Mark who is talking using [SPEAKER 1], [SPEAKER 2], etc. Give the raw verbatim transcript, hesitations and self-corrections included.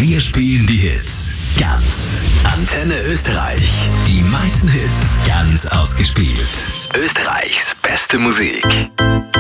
[SPEAKER 1] Wir spielen die Hits. Ganz. Antenne Österreich. Die meisten Hits. Ganz ausgespielt. Österreichs beste Musik.